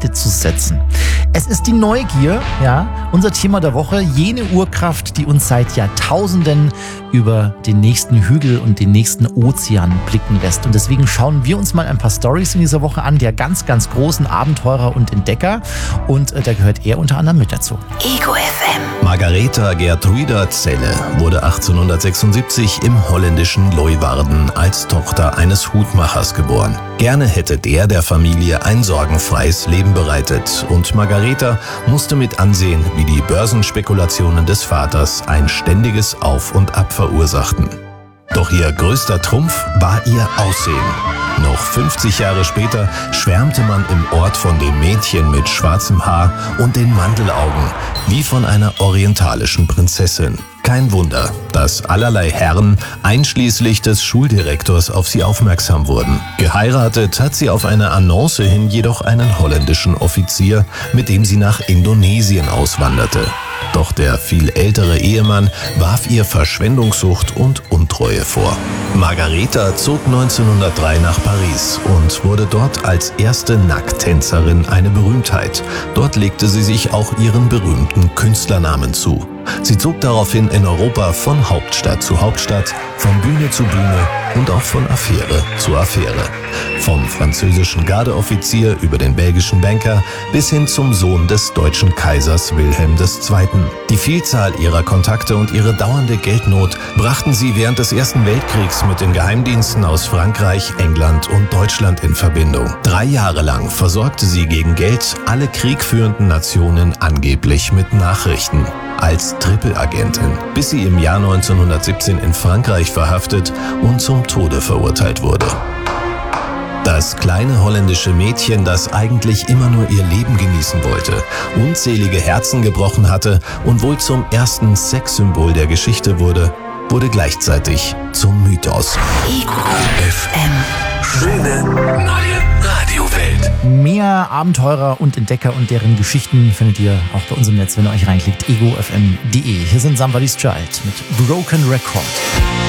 Geschichte zu setzen. Es ist die Neugier, ja, unser Thema der Woche, jene Urkraft, die uns seit Jahrtausenden über den nächsten Hügel und den nächsten Ozean blicken lässt. Und deswegen schauen wir uns mal ein paar Storys in dieser Woche an, der ganz, ganz großen Abenteurer und Entdecker. Und da gehört er unter anderem mit dazu. Ego FM. Margaretha Gertruida Zelle wurde 1876 im holländischen Leeuwarden als Tochter eines Hutmachers geboren. Gerne hätte der Familie ein sorgenfreies Leben bereitet und Margaretha musste mit ansehen, wie die Börsenspekulationen des Vaters ein ständiges Auf und Ab verursachten. Doch ihr größter Trumpf war ihr Aussehen. Noch 50 Jahre später schwärmte man im Ort von dem Mädchen mit schwarzem Haar und den Mandelaugen, wie von einer orientalischen Prinzessin. Kein Wunder, dass allerlei Herren, einschließlich des Schuldirektors, auf sie aufmerksam wurden. Geheiratet hat sie auf eine Annonce hin jedoch einen holländischen Offizier, mit dem sie nach Indonesien auswanderte. Doch der viel ältere Ehemann warf ihr Verschwendungssucht und Untreue vor. Margaretha zog 1903 nach Paris und wurde dort als erste Nackttänzerin eine Berühmtheit. Dort legte sie sich auch ihren berühmten Künstlernamen zu. Sie zog daraufhin in Europa von Hauptstadt zu Hauptstadt, von Bühne zu Bühne und auch von Affäre zu Affäre. Vom französischen Gardeoffizier über den belgischen Banker bis hin zum Sohn des deutschen Kaisers Wilhelm II. Die Vielzahl ihrer Kontakte und ihre dauernde Geldnot brachten sie während des Ersten Weltkriegs mit den Geheimdiensten aus Frankreich, England und Deutschland in Verbindung. 3 Jahre lang versorgte sie gegen Geld alle kriegführenden Nationen angeblich mit Nachrichten. Als Trippelagentin, bis sie im Jahr 1917 in Frankreich verhaftet und zum Tode verurteilt wurde. Das kleine holländische Mädchen, das eigentlich immer nur ihr Leben genießen wollte, unzählige Herzen gebrochen hatte und wohl zum ersten Sexsymbol der Geschichte wurde gleichzeitig zum Mythos. Ego FM. Schöne neue Radiowelt. Mehr Abenteurer und Entdecker und deren Geschichten findet ihr auch bei uns im Netz, wenn ihr euch reinklickt, egofm.de. Hier sind Somebody's Child mit Broken Record.